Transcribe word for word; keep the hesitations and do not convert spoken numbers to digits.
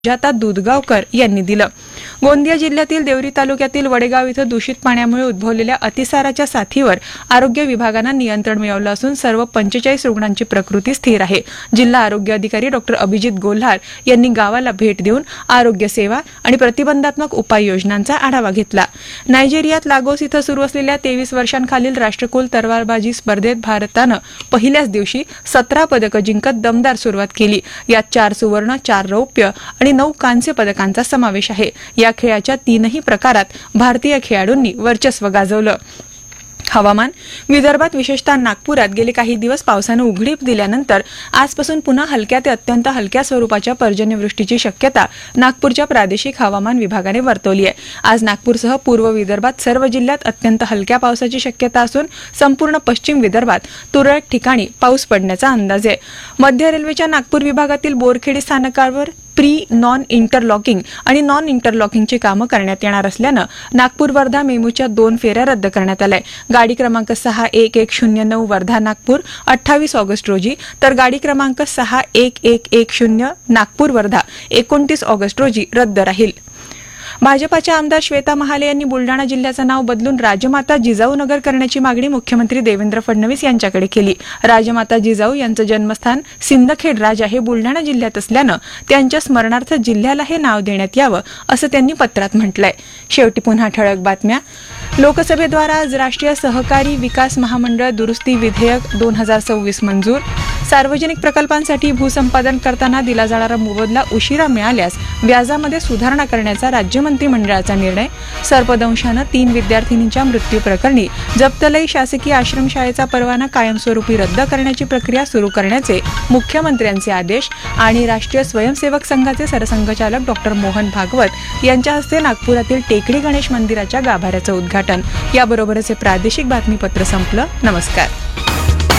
सुजाता दुधगावकर यांनी दिलं. गोंदिया जिल्ह्यातील देवरी तालुक्यातील वडेगाव इथं दूषित पाण्यामुळे उद्भवलेल्या अतिसाराच्या साथीवर आरोग्य विभागानं नियंत्रण मिळवलं असून सर्व पंचेचाळीस रुग्णांची प्रकृती स्थिर आहे. जिल्हा आरोग्य अधिकारी डॉक्टर अभिजित गोल्हार यांनी गावाला भेट देऊन आरोग्य सेवा आणि प्रतिबंधात्मक उपाययोजनांचा आढावा घेतला. नायजेरियात लागोस इथं सुरू असलेल्या तेवीस वर्षांखालील राष्ट्रकुल तलवारबाजी स्पर्धेत भारतानं पहिल्याच दिवशी सतरा पदकं जिंकत दमदार सुरुवात केली. यात चार सुवर्ण, चार रौप्य आणि नऊ कांस्य पदकांचा समावेश आहे. या खेळाच्या तीनही प्रकारात भारतीय खेळाडूंनी वर्चस्व गाजवलं. हवामान. विदर्भात विशेषतः नागपुरात गेले काही दिवस पावसानं उघडीप दिल्यानंतर आजपासून पुन्हा हलक्या ते अत्यंत हलक्या स्वरूपाच्या पर्जन्यवृष्टीची शक्यता नागपूरच्या प्रादेशिक हवामान विभागाने वर्तवली आहे. आज नागपूरसह पूर्व विदर्भात सर्व जिल्ह्यात अत्यंत हलक्या पावसाची शक्यता असून संपूर्ण पश्चिम विदर्भात तुरळक ठिकाणी पाऊस पडण्याचा अंदाज आहे. मध्य रेल्वेच्या नागपूर विभागातील बोरखेडी स्थानकावर प्री नॉन इंटरलॉकिंग आणि नॉन इंटरलॉकिंगची कामं करण्यात येणार असल्यानं नागपूर वर्धा मेमूच्या दोन फेऱ्या रद्द करण्यात आल्या. गाडी क्रमांक सहा एक एक शून्य नऊ वर्धा नागपूर अठ्ठावीस ऑगस्ट रोजी तर गाडी क्रमांक सहा एक एक एक शून्य नागपूर वर्धा एकोणतीस ऑगस्ट रोजी रद्द राहील. भाजपाच्या आमदार श्वेता महाले यांनी बुलडाणा जिल्ह्याचं नाव बदलून राजमाता जिजाऊ नगर करण्याची मागणी मुख्यमंत्री देवेंद्र फडणवीस यांच्याकडे केली. राजमाता जिजाऊ यांचं जन्मस्थान सिंदखेड राजा हे बुलडाणा जिल्ह्यात असल्यानं त्यांच्या स्मरणार्थ जिल्ह्याला हे नाव देण्यात यावं असं त्यांनी पत्रात म्हटलंय. शेवटी पुन्हा ठळक बातम्या. लोकसभेद्वारा आज राष्ट्रीय सहकारी विकास महामंडळ दुरुस्ती विधेयक दोन हजार सव्वीस मंजूर. सार्वजनिक प्रकल्पांसाठी भूसंपादन करताना दिला जाणारा मोबदला उशिरा मिळाल्यास व्याजामध्ये सुधारणा करण्याचा राज्य मंत्रिमंडळाचा निर्णय. सर्पदंशानं तीन विद्यार्थिनींच्या मृत्यूप्रकरणी जप्तलई शासकीय आश्रमशाळेचा परवाना कायमस्वरूपी रद्द करण्याची प्रक्रिया सुरू करण्याचे मुख्यमंत्र्यांचे आदेश. आणि राष्ट्रीय स्वयंसेवक संघाचे सरसंघचालक डॉक्टर मोहन भागवत यांच्या हस्ते नागपुरातील टेकडी गणेश मंदिराच्या गाभाऱ्याचं उद्घाटन. याबरोबरच हे प्रादेशिक बातमीपत्र संपलं. नमस्कार.